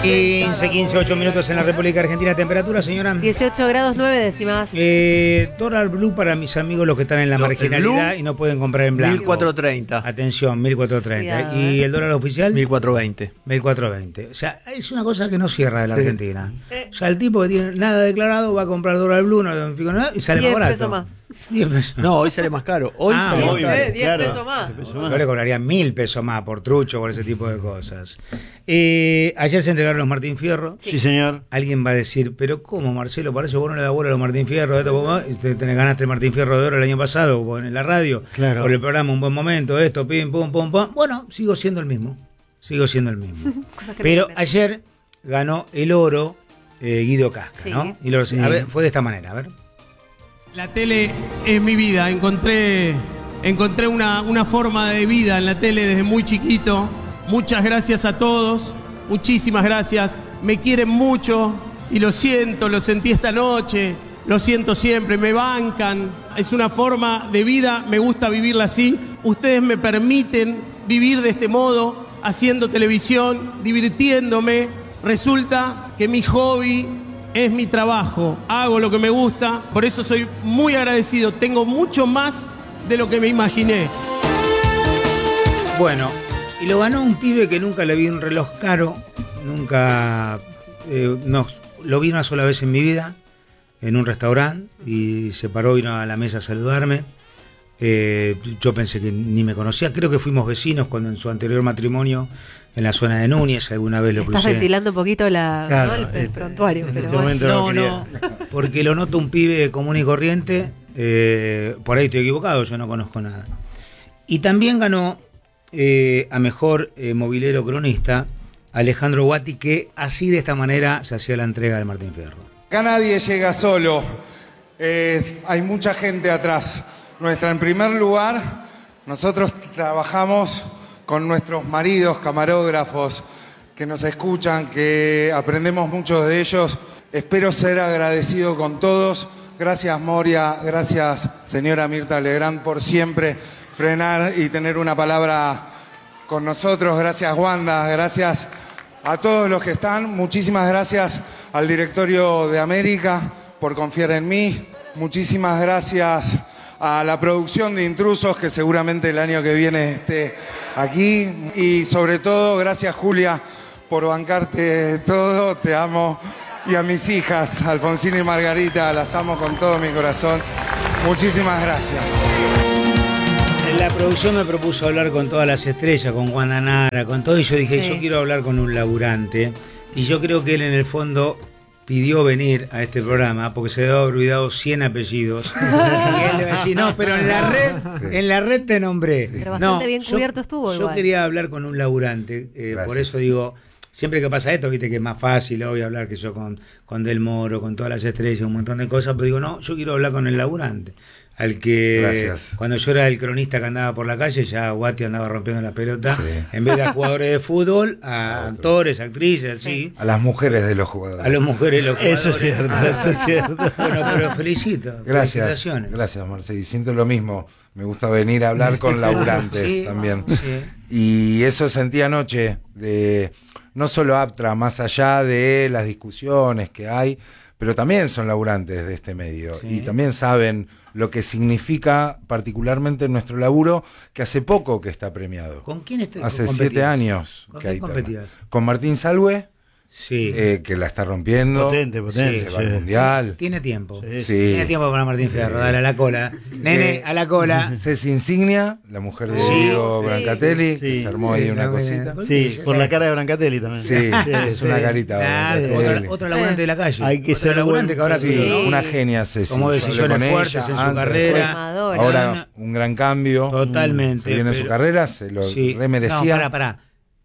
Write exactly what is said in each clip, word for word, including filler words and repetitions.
quince, quince, ocho minutos en la República Argentina. ¿Temperatura, señora? dieciocho grados nueve décimas. Eh, dólar blue para mis amigos, los que están en la Lo- marginalidad y no pueden comprar en blanco. mil cuatrocientos treinta. Atención, mil cuatrocientos treinta. Cuidado, ¿Y eh. el dólar oficial? mil cuatrocientos veinte. mil cuatrocientos veinte. O sea, es una cosa que no cierra de la Sí. Argentina. O sea, el tipo que tiene nada declarado va a comprar dólar blue, no identifica nada y sale más diez barato. pesos más. diez pesos. No, hoy sale más caro. Hoy Ah, sale más hoy, caro. Eh, diez claro. pesos más. Yo le cobraría mil pesos más por trucho, por ese tipo de cosas. Eh, ayer se entregaron los Martín Fierro. Sí, señor. Alguien va a decir, pero ¿cómo, Marcelo? Para eso vos no le das bola a los Martín Fierro. Esto, vos, te, te ganaste el Martín Fierro de Oro el año pasado vos en la radio. Claro. Por el programa Un Buen Momento, esto, pim, pum, pum, pum. Bueno, sigo siendo el mismo. Sigo siendo el mismo. Cosas que Pero no entienden. ayer ganó el oro eh, Guido Casca, Sí. ¿no? Y lo, Sí. a ver, fue de esta manera, a ver. La tele es mi vida. Encontré, encontré una, una forma de vida en la tele desde muy chiquito. Muchas gracias a todos. Muchísimas gracias. Me quieren mucho y lo siento, lo sentí esta noche. Lo siento siempre, me bancan. Es una forma de vida, me gusta vivirla así. Ustedes me permiten vivir de este modo, haciendo televisión, divirtiéndome. Resulta que mi hobby es mi trabajo, hago lo que me gusta, por eso soy muy agradecido, tengo mucho más de lo que me imaginé. Bueno, y lo ganó un pibe que nunca le vi un reloj caro, nunca eh, no, lo vi una sola vez en mi vida, en un restaurante, y se paró, vino a la mesa a saludarme. Eh, yo pensé que ni me conocía, creo que fuimos vecinos cuando en su anterior matrimonio, en la zona de Núñez, alguna vez lo Estás crucé. ventilando un poquito la, Claro, ¿no? el, el este, prontuario. en Pero este bueno. momento No, no no, porque lo noto un pibe común y corriente, eh, por ahí estoy equivocado, yo no conozco nada. Y también ganó eh, a mejor eh, movilero cronista Alejandro Guati, que así de esta manera se hacía la entrega del Martín Fierro. Acá nadie llega solo, eh, hay mucha gente atrás. Nuestra, en primer lugar, nosotros trabajamos con nuestros maridos, camarógrafos, que nos escuchan, que aprendemos mucho de ellos. Espero ser agradecido con todos. Gracias, Moria, gracias, señora Mirta Legrand, por siempre frenar y tener una palabra con nosotros. Gracias, Wanda, gracias a todos los que están. Muchísimas gracias al directorio de América por confiar en mí. Muchísimas gracias a la producción de Intrusos, que seguramente el año que viene esté aquí. Y sobre todo, gracias, Julia, por bancarte todo. Te amo. Y a mis hijas, Alfonsina y Margarita, las amo con todo mi corazón. Muchísimas gracias. La producción me propuso hablar con todas las estrellas, con Wanda Nara, con todo, y yo dije, Sí. yo quiero hablar con un laburante. Y yo creo que él en el fondo pidió venir a este programa porque se debe haber olvidado cien apellidos. Y él debe decir, no, pero en la red, en la red te nombré. Pero bastante bien cubierto estuvo Yo igual. quería hablar con un laburante, eh, por eso digo, siempre que pasa esto, viste que es más fácil hoy hablar que yo con, con Del Moro, con todas las estrellas, un montón de cosas, pero digo, no, yo quiero hablar con el laburante. Al que Gracias. cuando yo era el cronista que andaba por la calle, ya Guati andaba rompiendo la pelota, Sí. en vez de a jugadores de fútbol, a actores, actrices, así, A las mujeres de los jugadores. a las mujeres, los jugadores. Eso es cierto, eso es cierto. Bueno, pero felicito. Gracias, Felicitaciones. gracias, Marcelo. Y siento lo mismo. Me gusta venir a hablar con laburantes Sí, también. sí. Y eso sentí anoche, de no solo Aptra, más allá de las discusiones que hay, pero también son laburantes de este medio. Sí. Y también saben lo que significa particularmente nuestro laburo, que hace poco que está premiado. ¿Con quién est- Hace competías? siete años ¿Con que quién hay. competías? terna. Con Martín Salwe, Sí. eh, que la está rompiendo. Potente, potente, Se va sí. al mundial. Tiene tiempo. Sí. Sí. Tiene tiempo para Martín Fierro, dale a la cola. Nene, Eh, a la cola. Ceci Insignia, la mujer de Sí, Diego sí. Brancatelli, que Sí. se armó ahí Sí, una no, cosita. bueno. Sí, por la cara de Brancatelli también. Sí, es una carita. Ah, Brancatelli. otra, otra laburante de la calle. Hay que otra ser laburante buen- que ahora Sí, que, ¿no? una genia Ceci. Tomó Yo hablé decisiones con fuertes ella en su antes, carrera. después. Amadora. Ahora un gran cambio. Totalmente. Se viene pero- su carrera, se lo Sí. remerecía. No, pará, pará.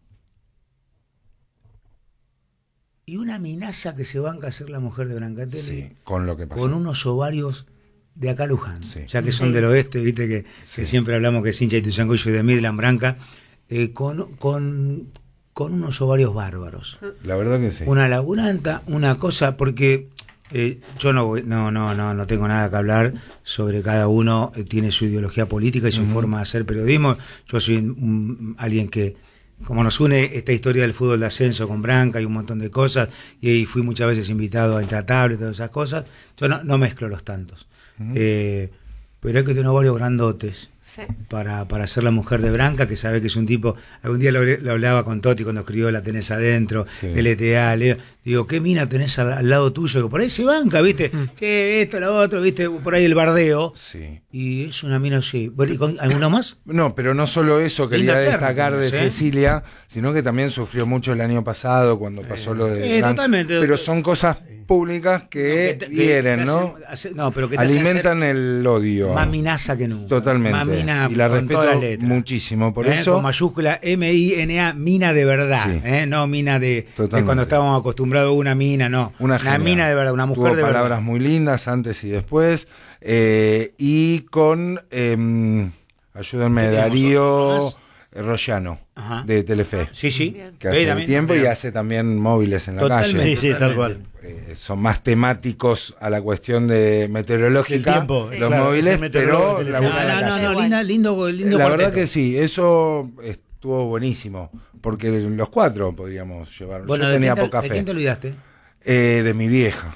Y una amenaza que se banca a ser la mujer de Brancatelli, Sí, con lo que pasó. con unos ovarios de acá a Luján, Sí. ya que son Sí. del oeste, viste que, Sí. que siempre hablamos que es hincha de Ituzaingó y de Midland Branca, eh, con, con, con unos ovarios bárbaros. La verdad que sí. Una laburanta, una cosa, porque eh, yo no, voy- no, no, no, no tengo nada que hablar sobre cada uno, eh, tiene su ideología política y su Ujú. forma de hacer periodismo. Yo soy un- alguien que como nos une esta historia del fútbol de ascenso con Branca y un montón de cosas, y, y fui muchas veces invitado a Intratable y todas esas cosas, yo no, no mezclo los tantos. Uh-huh. eh, pero hay que tener varios grandotes. Sí. Para, para ser la mujer de Branca, que sabe que es un tipo. Algún día lo, lo hablaba con Toti cuando escribió La tenés adentro, sí. L T A, Leo. Digo, ¿qué mina tenés al, al lado tuyo? Que por ahí se banca, ¿viste? Mm. Que esto, lo otro, ¿viste? Por ahí el bardeo. Sí. Y es una mina así. ¿Y con alguno más? No, pero no solo eso quería destacar de ¿sí? Cecilia, sino que también sufrió mucho el año pasado cuando pasó eh, lo de. Eh, totalmente. Pero son cosas públicas que, no, que vienen, ¿no? Hace, no pero que alimentan el odio. Más minaza que nunca. Totalmente. Más mina y la con respeto toda la letra. Muchísimo. Por ¿Eh? eso. Con mayúscula M I N A, mina de verdad. Sí. ¿Eh? No mina de, de cuando estábamos acostumbrados a una mina, no. Una, una mina de verdad, una mujer Tuvo de verdad. palabras muy lindas antes y después. Eh, y con, eh, ayúdenme, Darío Rollano, Ajá. de Telefe. Sí, sí. Que hace el tiempo bien. Y hace también móviles en la totalmente, calle. Sí, sí, tal cual. Eh, son más temáticos a la cuestión de meteorológica, tiempo, los claro, móviles, pero la, no, no, no, no, linda, lindo, lindo la cuarteto. verdad que sí, eso estuvo buenísimo, porque los cuatro podríamos llevar. Bueno, yo tenía quién te, poca fe. ¿De quién te olvidaste? Eh, de mi vieja.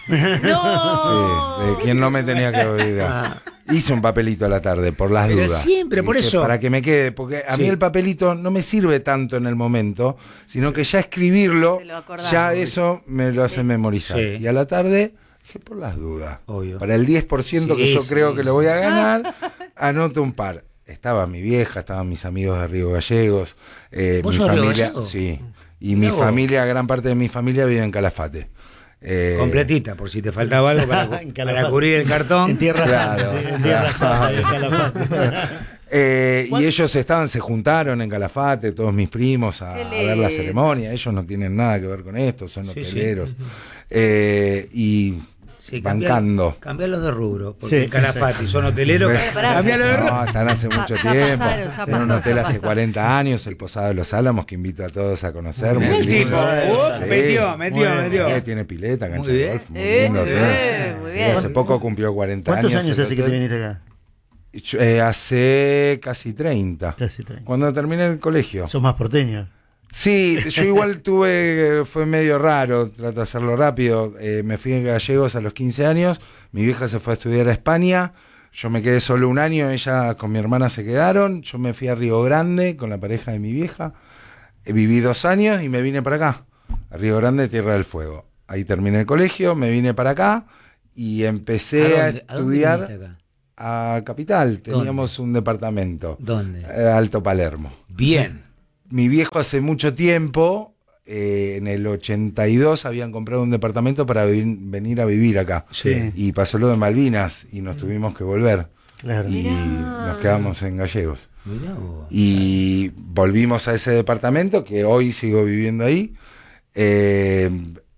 ¡No! Sí, de quien no me tenía que olvidar. Ah. Hice un papelito a la tarde, por las Pero dudas. siempre, por Dije, eso. Para que me quede, porque a sí. mí el papelito no me sirve tanto en el momento, sino que ya escribirlo, ya eso me lo hace memorizar. Sí. Y a la tarde, dije, por las dudas. Obvio. Para el diez por ciento sí, que yo sí, creo sí. que lo voy a ganar, anoto un par. Estaba mi vieja, estaban mis amigos de Río Gallegos, eh, ¿Vos mi sos familia, Río Gallego? sí. Y mi vos. familia, gran parte de mi familia vive en Calafate. Eh, Completita, por si te faltaba algo para, para cubrir el cartón. En Tierra Claro, Santa, sí, en Tierra Santa, en Calafate. Eh, y ellos estaban, se juntaron en Calafate, todos mis primos, a, a ver la ceremonia. Ellos no tienen nada que ver con esto, son Sí, hoteleros. sí. Eh, y Sí, bancando. Cambiarlos de rubro, porque Sí, en Calafate sí. son hoteleros. Cambiarlos de rubro. No, están hace mucho Ya tiempo. pasaron, ya Tienen un pasó, hotel ya hace pasó. cuarenta años, el Posado de los Álamos, que invito a todos a conocer. Muy El lindo. tipo, uh, Sí. metió, metió, Muy metió. bien. Tiene pileta, cancha Muy de bien. golf, muy Eh, lindo muy hotel. bien, muy Sí, bien. hace poco cumplió cuarenta ¿Cuántos años. años el hace que te hotel. viniste acá? Yo, eh, hace casi treinta. Casi treinta. Cuando terminé el colegio. Sos más porteño. Sí, yo igual tuve, fue medio raro, trato de hacerlo rápido. Eh, me fui en Gallegos a los quince años, mi vieja se fue a estudiar a España, yo me quedé solo un año, ella con mi hermana se quedaron, yo me fui a Río Grande con la pareja de mi vieja, eh, viví dos años y me vine para acá, a Río Grande, Tierra del Fuego. Ahí terminé el colegio, me vine para acá y empecé a, ¿A, dónde, a ¿a dónde estudiar viniste acá? a Capital, teníamos un departamento, ¿Dónde? eh, Alto Palermo. Bien. Mi viejo hace mucho tiempo, eh, en el ochenta y dos, habían comprado un departamento para vi- venir a vivir acá. Sí. Y pasó lo de Malvinas y nos tuvimos que volver. Claro. Y nos quedamos en Gallegos. Mirá vos. Y volvimos a ese departamento, que hoy sigo viviendo ahí. Eh,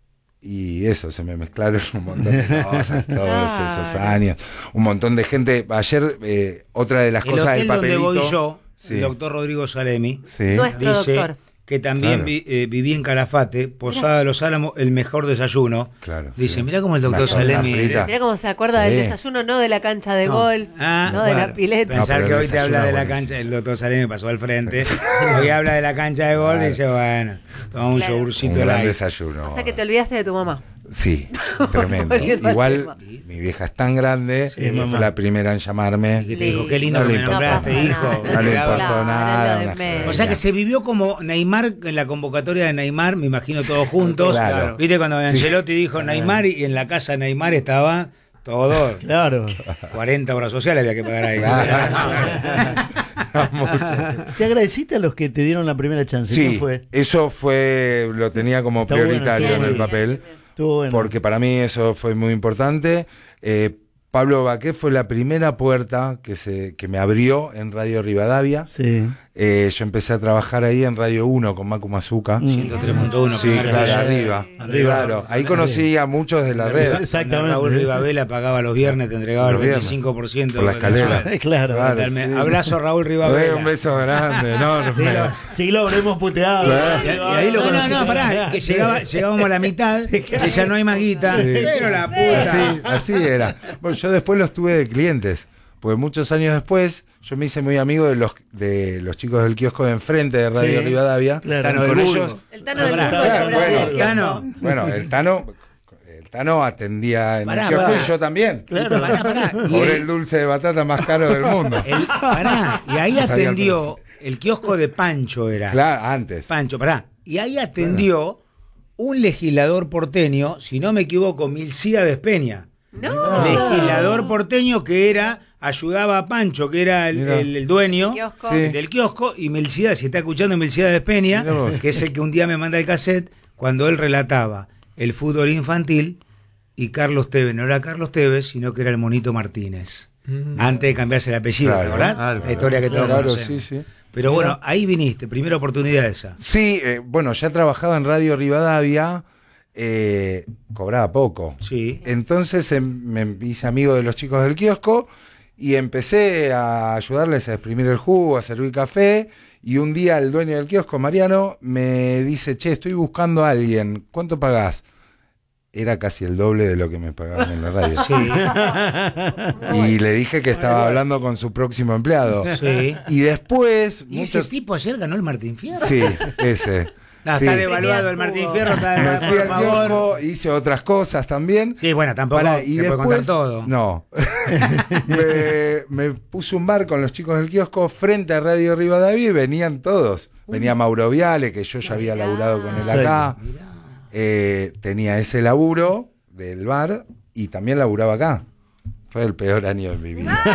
y eso, se me mezclaron un montón de cosas, todos esos años. Un montón de gente. Ayer, eh, otra de las El cosas hotel del donde papelito. voy yo, Sí. el doctor Rodrigo Salemi, Sí. Nuestro dice doctor. que también Claro. vi- eh, viví en Calafate, Posada de los Álamos, el mejor desayuno. Claro, Dice, sí. mirá cómo el doctor Una torta Salemi... frita. Mirá cómo se acuerda Sí. del desayuno, no de la cancha de No. golf, Ah, no de bueno, la pileta. No, Pensar pero que el hoy te desayuno habla de la es buenísimo. cancha, el doctor Salemi pasó al frente, hoy habla de la cancha de golf y Claro. dice, bueno, toma un Claro. yogurcito Un gran light. desayuno. O sea que te olvidaste de tu mamá. Sí, tremendo. Volviendo al Igual tema. mi vieja es tan grande, Sí, que mamá. fue la primera en llamarme. Y que te dijo, Listo. qué lindo No que le me importa nombraste, nada. hijo. No le Claro. importó Claro, nada. era lo de una menos. O sea que se vivió como Neymar en la convocatoria de Neymar, me imagino todos juntos. Claro. Viste cuando Ancelotti dijo Neymar y en la casa de Neymar estaba todo. Claro. cuarenta obras sociales había que pagar ahí. No, mucho. ¿Te agradeciste a los que te dieron la primera chance? Sí, ¿Qué fue? eso fue, lo tenía como Está bueno, prioritario está en el bueno. papel, Estuvo bueno. porque para mí eso fue muy importante. Eh, Pablo Baqué fue la primera puerta que, se, que me abrió en Radio Rivadavia. Sí. Eh, yo empecé a trabajar ahí en Radio uno con Macu Mazuca. Mm. ciento tres punto uno. Sí, claro, arriba. Arriba. Claro, ahí conocí a muchos de la red. Exactamente. Raúl Rivabela pagaba los viernes, te entregaba el Los viernes. veinticinco por ciento. Por la de escalera. sueldo. Claro. Claro. Totalmente. sí. Abrazo a Raúl Eh, Rivabela. Un beso grande, enorme. Sí, lo habremos puteado. Claro. Y, y ahí lo No, conocí. No, no, pará, que llegaba, llegábamos a la mitad, que ya no hay más guita, Sí. pero la puta. Así, así era. Bueno, yo después los tuve de clientes. Porque muchos años después yo me hice muy amigo de los de los chicos del kiosco de enfrente de Radio Sí, Rivadavia. claro. Tano Con del Burgo. ellos, El Tano del Pará, Burgo claro, laburaba bueno, en el kiosco. Tano. bueno, el Tano, el Tano atendía en Pará, el kiosco pará. y yo también. Claro, pará, pará. Y Por el- el dulce de batata más caro del mundo. el- pará, y ahí No sabía el atendió, precio. el kiosco de Pancho era. Claro, antes. Pancho, pará. Y ahí atendió un legislador porteño, si no me equivoco, Milcíades Peña. No. Legislador porteño que era, ayudaba a Pancho, que era el, Mirá. el- el dueño Kiosco. Sí. del kiosco, y Milcíades, si está escuchando Milcíades Peña, Mirá vos. que es el que un día me manda el cassette, cuando él relataba el fútbol infantil, y Carlos Tevez, no era Carlos Tevez, sino que era el Monito Martínez. Antes de cambiarse el apellido, Claro, ¿verdad? claro, La historia que todos Claro, conocemos. sí, sí. Pero bueno, ahí viniste, primera oportunidad esa. Sí, eh, bueno, ya trabajaba en Radio Rivadavia, eh, cobraba poco. Sí. Entonces em, me hice amigo de los chicos del kiosco y empecé a ayudarles a exprimir el jugo, a servir café. Y un día el dueño del kiosco, Mariano, me dice, che, estoy buscando a alguien, ¿cuánto pagás? Era casi el doble de lo que me pagaban en la radio. Sí, Y le dije que estaba hablando con su próximo empleado. sí. Y después... ¿Y ese muchos... tipo ayer ganó el Martín Fierro? Sí, ese. No, Sí. está devaluado el Martín Fierro, está Me de fui por al favor. kiosco, hice otras cosas también. Sí, bueno, tampoco Pará, se puede contar todo. No. me, me puse un bar con los chicos del kiosco frente a Radio Rivadavia y venían todos. Venía Mauro Viale, que yo ya había laburado con él acá. Eh, tenía ese laburo del bar y también laburaba acá. Fue el peor año de mi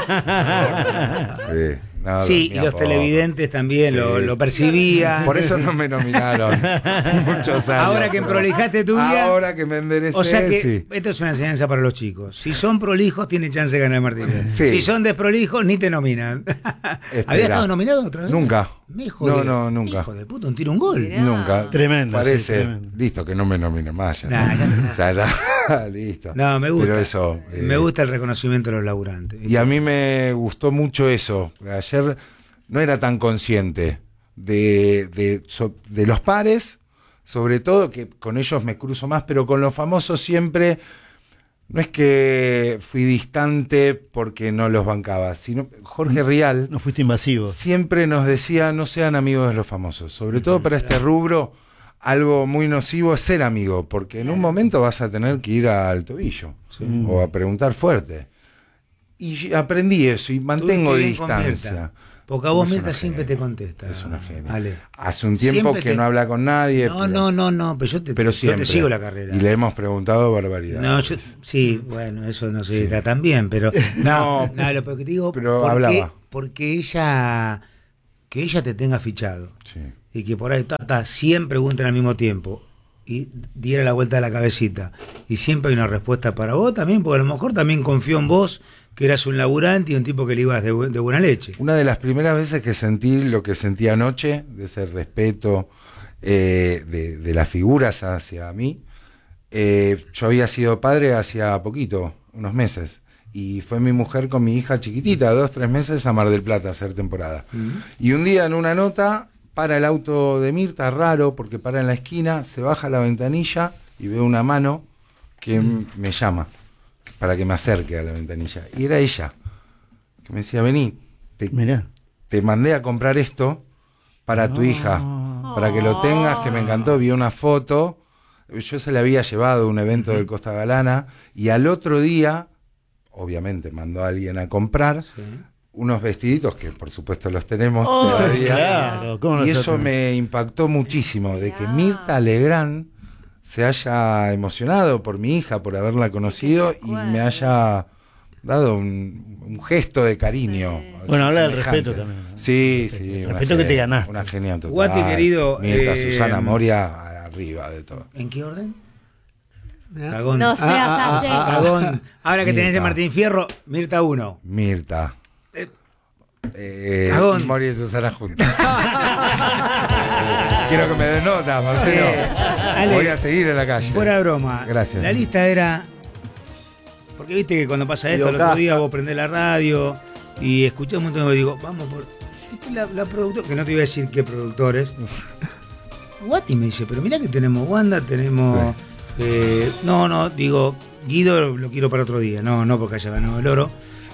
vida. Sí, no, Sí, y dormía los poco. televidentes también Sí. lo, lo percibían. Por eso no me nominaron muchos años. Ahora que pero prolijaste tu vida. Ahora que me enderecé, O sea que sí. esto es una enseñanza para los chicos. Si son prolijos, tienen chance de ganar el Martín Fierro. Sí. Si son desprolijos, ni te nominan. ¿Había estado nominado otra vez? Nunca. Me hijo No, de- no, nunca. Hijo de puta, un tiro, un gol. Mirá. Nunca. Tremendo, sí, Parece. tremendo. Listo, que no me nominen más. Ya, Nah, está. Ya está. Listo. No, me gusta. Pero eso. eh, Me gusta el reconocimiento de los laburantes. Y a mí me gustó mucho eso. Ayer no era tan consciente de, de, so- de los pares, sobre todo, que con ellos me cruzo más, pero con los famosos siempre. No es que fui distante porque no los bancaba, sino Jorge Rial No fuiste invasivo. siempre nos decía no sean amigos de los famosos. Sobre todo para este rubro, algo muy nocivo es ser amigo, porque en un momento vas a tener que ir al tobillo o a preguntar fuerte. Y aprendí eso y mantengo Estuviste bien con distancia. Mirta, porque a vos Es Mirta una siempre genia, te contesta. Es una genia. Ale. Hace un tiempo Siempre que te- no habla con nadie. No, pero, no, no, no, pero yo te, pero yo siempre. te sigo la carrera. Y le hemos preguntado barbaridad. No, yo, sí, bueno, eso no se Sí. está tan bien, pero no, No, no, lo que te digo, pero porque, hablaba. porque ella, que ella te tenga fichado Sí. y que por ahí está cien preguntas al mismo tiempo y diera la vuelta de la cabecita y siempre hay una respuesta para vos también, porque a lo mejor también confió en vos, que eras un laburante y un tipo que le ibas de, bu- de buena leche. Una de las primeras veces que sentí lo que sentí anoche, de ese respeto eh, de, de las figuras hacia mí, eh, yo había sido padre hacía poquito, unos meses, y fue mi mujer con mi hija chiquitita, dos, tres meses, a Mar del Plata a hacer temporada. Y un día en una nota, para el auto de Mirta, raro, porque para en la esquina, se baja la ventanilla y veo una mano que m- me llama para que me acerque a la ventanilla. Y era ella, que me decía, vení, te, Mirá. te mandé a comprar esto para tu hija, para que lo tengas, que me encantó, vi una foto, yo se la había llevado a un evento del Costa Galana, y al otro día, obviamente mandó a alguien a comprar unos vestiditos, que por supuesto los tenemos todavía, Claro, ¿cómo no y se eso hace? me impactó muchísimo, de que Mirta Legrand se haya emocionado por mi hija, por haberla conocido, y me haya dado un, un gesto de cariño. Bueno, habla del semejante. respeto también, ¿no? Sí, El sí. respeto. El una respeto que te genia, ganaste. Una genia total. Guati, querido, Mirta, eh, Susana Moria, arriba de todo. ¿En qué orden? Cagón. No seas Ah, ah, así. ah, Cagón. Ahora que tenés Mirta. de Martín Fierro, Mirta uno. Mirta. Eh, Eh, Cagón. y Moria y Susana juntas. Quiero que me den nota, Marcelo. Eh, Ale, Voy a seguir en la calle. Fuera de broma. Gracias. La lista era. Porque viste que cuando pasa esto, el otro día vos prendés la radio y escuchás un montón y digo, vamos por. ¿Viste la, la productora? Que no te iba a decir qué productores. Guati me dice, pero mirá que tenemos Wanda, tenemos. eh, no, no, digo, Guido lo, lo quiero para otro día. No, no porque haya ganado el oro.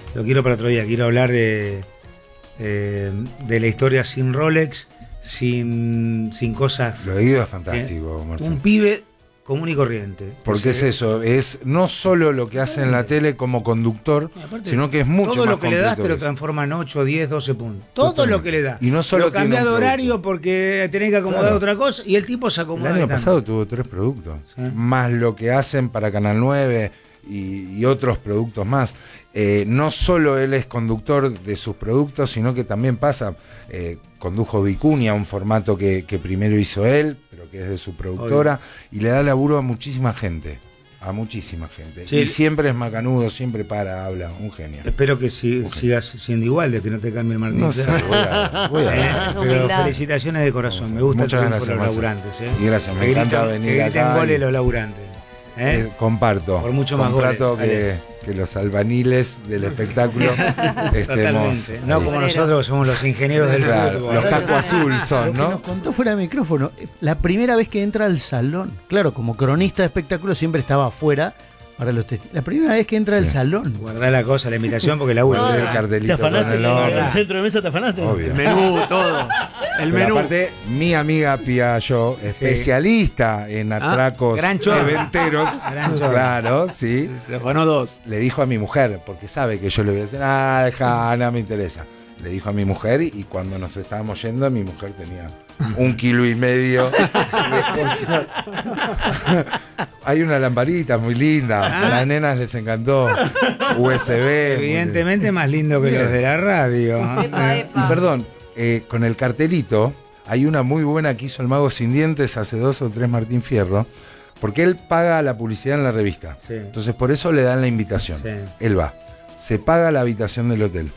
lo quiero para otro día. Quiero hablar de, eh, de la historia sin Rolex, sin, sin cosas. Lo de Guido es fantástico, eh, Marcelo. Un pibe común y corriente. Porque es eso, es no solo lo que hace en la tele como conductor, Aparte, sino que es mucho todo más lo que le das completo te lo que eso. transforma en ocho, diez, doce puntos. Todo Totalmente. lo que le da. Y no solo lo tiene cambia de un horario producto. porque tenés que acomodar Claro. otra cosa y el tipo se El acomoda. año de tanto. pasado tuvo tres productos, Sí. más lo que hacen para Canal nueve y, y otros productos más. Eh, no solo él es conductor de sus productos, sino que también pasa, eh, condujo Vicuña, un formato que, que primero hizo él, pero que es de su productora, y le da laburo a muchísima gente, a muchísima gente. Sí. Y siempre es macanudo, siempre para, habla, un genio. Espero que si- sigas siendo igual, de que no te cambie el Martín. No sé, Fierro. voy a, voy a- Eh, Es pero humildad. felicitaciones de corazón. Me gusta Muchas el triunfo de gracias, los Marcelo. laburantes. ¿eh? Y gracias, me Que encanta griten- venir que griten acá goles y- los laburantes. ¿eh? Eh, comparto, Por mucho más comparto goles, que, dale. que los albaniles del espectáculo estemos Totalmente. No ahí. como nosotros que somos los ingenieros del Claro, fútbol. los caco azul Lo son, que nos ¿no? contó fuera de micrófono, la primera vez que entra al salón, claro, como cronista de espectáculo siempre estaba afuera para los testigos. La primera vez que entra al Sí. salón. Guardá la cosa, la invitación, porque laburo. No, El no. ¿Te cartelito con afanaste el en nombre. el centro de mesa? ¿Te afanaste? Obvio. El menú, todo. El Pero menú. aparte, mi amiga Pia Yo, especialista en atracos gran chorro. eventeros, Gran chorro. claro, sí, Se afanó dos. le dijo a mi mujer, porque sabe que yo le voy a decir, ah, deja, no me interesa. Le dijo a mi mujer y cuando nos estábamos yendo, mi mujer tenía un kilo y medio de porción. Hay una lamparita muy linda, a las nenas les encantó. U S B. muy Evidentemente más lindo que Bien. los de la radio. Epa, ¿eh? epa. Y perdón, eh, con el cartelito, hay una muy buena que hizo el Mago Sin Dientes hace dos o tres Martín Fierro, porque él paga la publicidad en la revista. Sí. Entonces por eso le dan la invitación. Sí. Él va, se paga la habitación del hotel,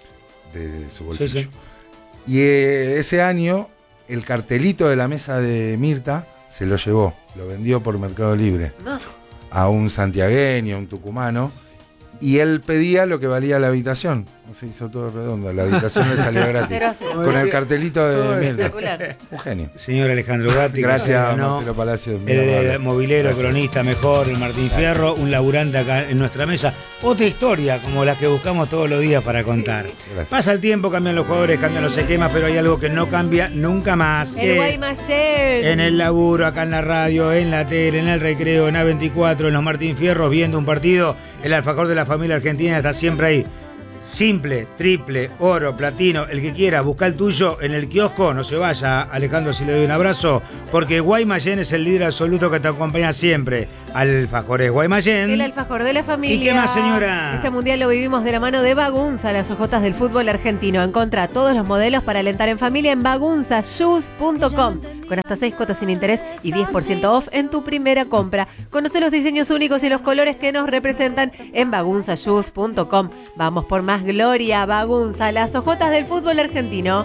de su bolsillo. Sí, sí. Y eh, ese año, el cartelito de la mesa de Mirta se lo llevó, lo vendió por Mercado Libre No. a un santiagueño, a un tucumano, y él pedía lo que valía la habitación. Se hizo todo redondo, la habitación le salió gratis. Cero a cero. Con el cartelito de Mirta. Espectacular. Un genio. Señor Alejandro Gatti. que Gracias, ganó Marcelo Palacios. muy El, el amable. movilero, Gracias. cronista mejor, el Martín Fierro, un laburante acá en nuestra mesa. Otra historia como la que buscamos todos los días para contar. Gracias. Pasa el tiempo, cambian los jugadores, cambian los esquemas, pero hay algo que no cambia nunca más. El que Guaymallén. en el laburo, acá en la radio, en la tele, en el recreo, en A veinticuatro, en los Martín Fierros, viendo un partido, el alfajor de la familia argentina está siempre ahí. Simple, triple, oro, platino, el que quiera, busca el tuyo en el kiosco, no se vaya, Alejandro, si le doy un abrazo, porque Guaymallén es el líder absoluto que te acompaña siempre. Alfajores Guaymallén. El alfajor de la familia. ¿Y qué más, señora? Este mundial lo vivimos de la mano de Bagunza, las ojotas del fútbol argentino. Encontrá todos los modelos para alentar en familia en bagunza shoes punto com. Con hasta seis cuotas sin interés y diez por ciento off en tu primera compra. Conoce los diseños únicos y los colores que nos representan en bagunza shoes punto com. Vamos por más gloria, Bagunza, las ojotas del fútbol argentino.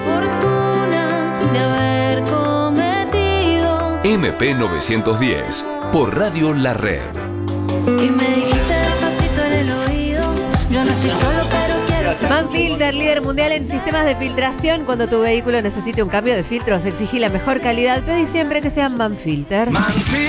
Fortuna de haber cometido. M P novecientos diez, por Radio La Red. Y me dijiste despacito en el oído. Yo no estoy solo, pero quiero estar Manfilter, líder mundial en sistemas de filtración. Cuando tu vehículo necesite un cambio de filtros, exigí la mejor calidad. Pedí siempre que sean Manfilter.